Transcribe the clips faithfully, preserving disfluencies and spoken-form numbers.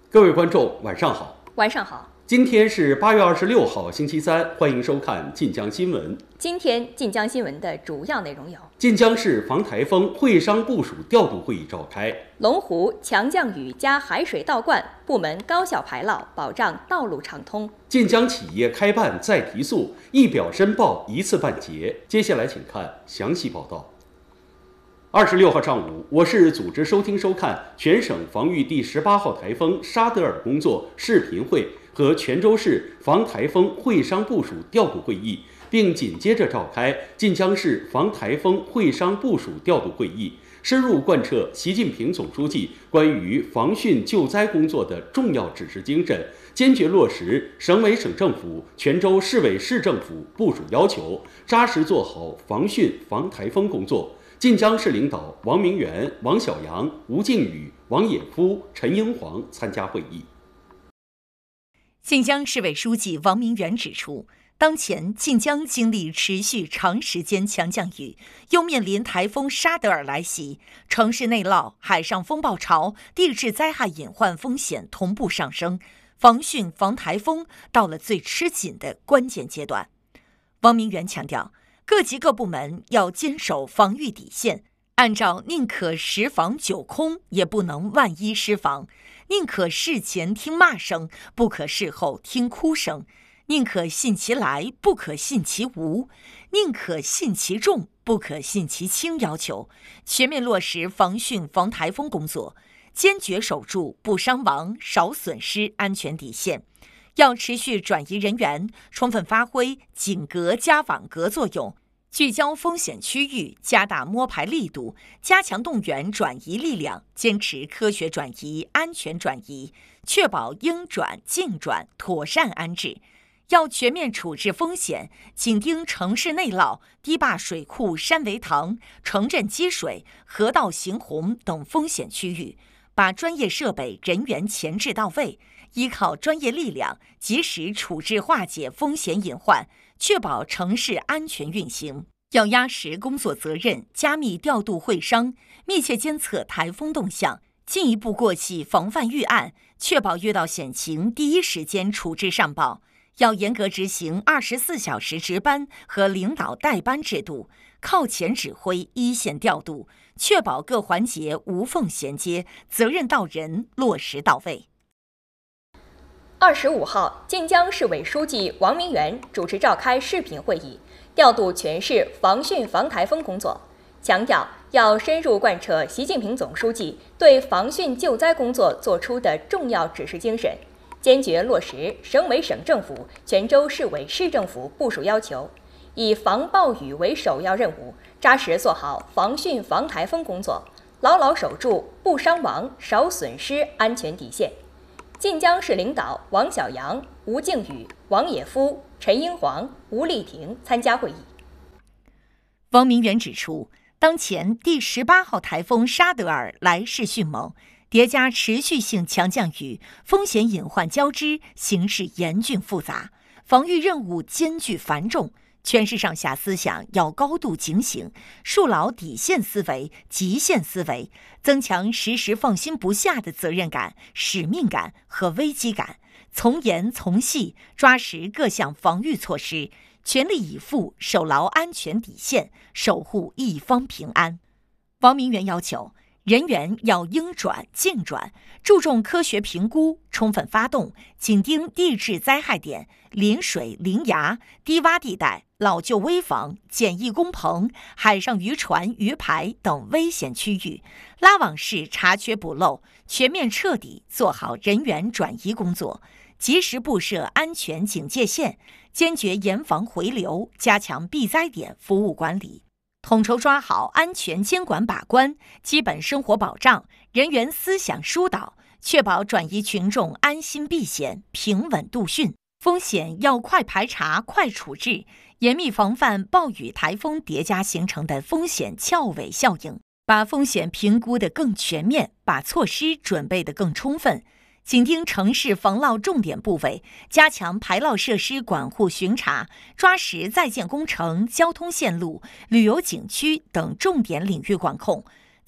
各位观众，晚上好。 晚上好。 今天是八月二十六号，星期三，欢迎收看晋江新闻。 今天晋江新闻的主要内容有： 晋江市防台风会商部署调度会议召开； 龙湖强降雨加海水倒灌，部门高效排涝，保障道路畅通； 晋江企业开办再提速，一表申报一次办结。接下来请看详细报道。二十六号上午，我市组织收听收看全省防御第十八号台风沙德尔工作视频会和泉州市防台风会商部署调度会议，并紧接着召开晋江市防台风会商部署调度会议，深入贯彻习近平总书记关于防汛救灾工作的重要指示精神，坚决落实省委省政府、泉州市委市政府部署要求，扎实做好防汛防台风工作。晋江市领导王明元、王小阳、吴靖宇、王野夫、陈英煌参加会议。 晋江市委书记王明元指出，当前晋江经历持续长时间强降雨，又面临台风沙德尔来袭，城市内涝、海上风暴潮、地质灾害隐患风险同步上升，防汛防台风到了最吃紧的关键阶段。王明元强调，各级各部门要坚守防御底线，按照宁可十防九空，也不能万一失防；宁可事前听骂声，不可事后听哭声；宁可信其来，不可信其无；宁可信其重，不可信其轻要求，全面落实防汛防台风工作，坚决守住不伤亡、少损失安全底线。要持续转移人员，充分发挥井隔加网格作用，聚焦风险区域，加大摸排力度，加强动员转移力量，坚持科学转移、安全转移，确保应转尽转妥善安置。要全面处置风险，紧盯城市内涝、堤坝水库山围塘、城镇积水、河道行洪等风险区域，把专业设备人员前置到位，依靠专业力量及时处置化解风险隐患，确保城市安全运行。要压实工作责任，加密调度会商，密切监测台风动向，进一步过细防范预案，确保遇到险情第一时间处置上报。要严格执行二十四小时值班和领导带班制度，靠前指挥，一线调度，确保各环节无缝衔接，责任到人，落实到位。 二十五号，晋江市委书记王明元主持召开视频会议，调度全市防汛防台风工作，强调要深入贯彻习近平总书记对防汛救灾工作作出的重要指示精神，坚决落实省委省政府、泉州市委市政府部署要求，以防暴雨为首要任务，扎实做好防汛防台风工作，牢牢守住不伤亡、少损失安全底线。晋江市领导王小阳、吴靖宇、王野夫、陈英煌、吴丽婷参加会议。 王明元指出，当前第十八号台风沙德尔来势迅猛，叠加持续性强降雨，风险隐患交织，形势严峻复杂，防御任务艰巨繁重。全市上下思想要高度警醒，树牢底线思维、极限思维，增强时时放心不下的责任感、使命感和危机感，从严从细抓实各项防御措施，全力以赴守牢安全底线，守护一方平安。王明元要求，人员要应转尽转，注重科学评估，充分发动，紧盯地质灾害点、临水临崖、低洼地带、老旧危房、简易工棚、海上渔船渔排等危险区域，拉网式查缺补漏，全面彻底做好人员转移工作，及时布设安全警戒线，坚决严防回流，加强避灾点服务管理，统筹抓好安全监管把关、基本生活保障、人员思想疏导，确保转移群众安心避险、平稳度汛。风险要快排查、快处置，严密防范暴雨台风叠加形成的风险翘尾效应，把风险评估得更全面，把措施准备得更充分。紧盯城市防涝重点部位，加强排涝设施管护巡查，抓实在建工程、交通线路、旅游景区等重点领域管控，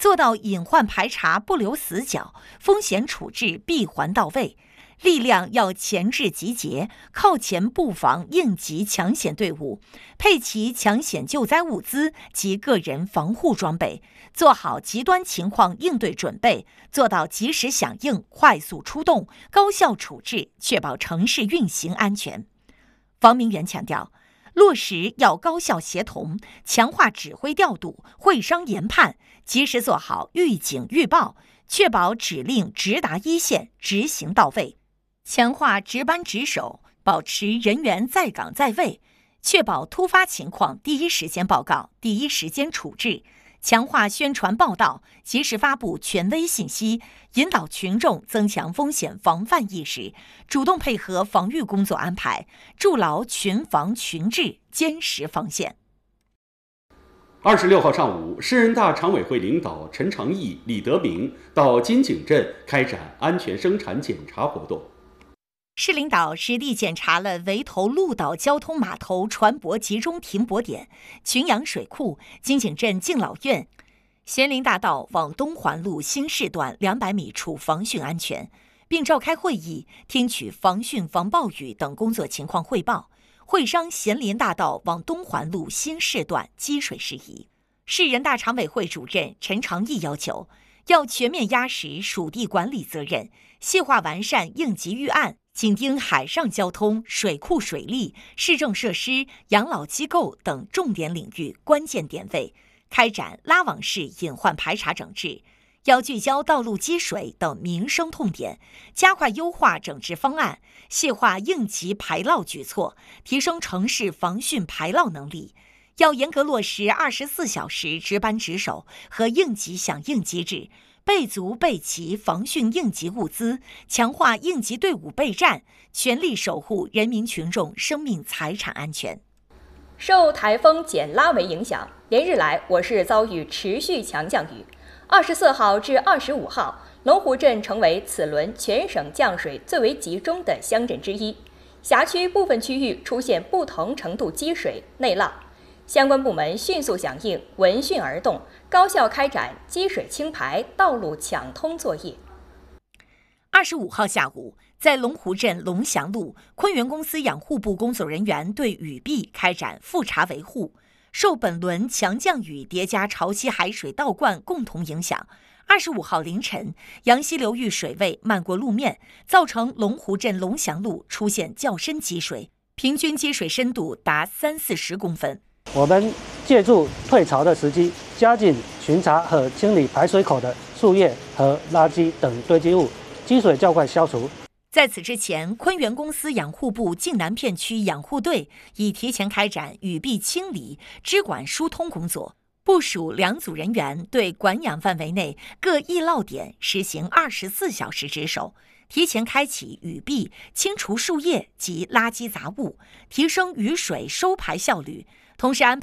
做到隐患排查不留死角，风险处置闭环到位。力量要前置集结，靠前布防应急抢险队伍，配齐抢险救灾物资及个人防护装备，做好极端情况应对准备，做到及时响应、快速出动、高效处置，确保城市运行安全。王明元强调，落实要高效协同，强化指挥调度、会商研判，及时做好预警预报，确保指令直达一线，执行到位。强化值班值守，保持人员在岗在位，确保突发情况第一时间报告、第一时间处置。强化宣传报道，及时发布权威信息，引导群众增强风险防范意识，主动配合防御工作安排，筑牢群防群治坚实防线。 二十六号上午，市人大常委会领导陈长义、李德明到金井镇开展安全生产检查活动。 市领导实地检查了围头鹿岛交通码头船舶集中停泊点、群羊水库、金井镇敬老院、咸林大道往东环路新市段两百米处防汛安全，并召开会议，听取防汛防暴雨等工作情况汇报，会商咸林大道往东环路新市段积水事宜。市人大常委会主任陈长义要求，要全面压实属地管理责任，细化完善应急预案，紧盯海上交通、水库水利、市政设施、养老机构等重点领域关键点位，开展拉网式隐患排查整治。要聚焦道路积水等民生痛点，加快优化整治方案，细化应急排涝举措，提升城市防汛排涝能力。要严格落实二十四小时值班值守和应急响应机制，备足备齐防汛应急物资，强化应急队伍备战，全力守护人民群众生命财产安全。 受台风简拉维影响，连日来我市遭遇持续强降雨。二十四号至二十五号，龙湖镇成为此轮全省降水最为集中的乡镇之一，辖区部分区域出现不同程度积水、内涝。相关部门迅速响应，闻讯而动，高效开展积水清排、道路抢通作业。 二十五号下午，在龙湖镇龙祥路，昆源公司养护部工作人员对雨壁开展复查维护。受本轮强降雨叠加潮汐海水倒灌共同影响，二十五号凌晨，杨溪流域水位漫过路面，造成龙湖镇龙祥路出现较深积水，平均积水深度达三四十公分。 我们借助退潮的时机，加紧巡查和清理排水口的树叶和垃圾等堆积物，积水较快消除。 在此之前，昆源公司养护部晋南片区养护队已提前开展雨壁清理、支管疏通工作，部署两组人员对管养范围内各易涝点实行二十四小时值守，提前开启雨壁，清除树叶及垃圾杂物，提升雨水收排效率，同时安排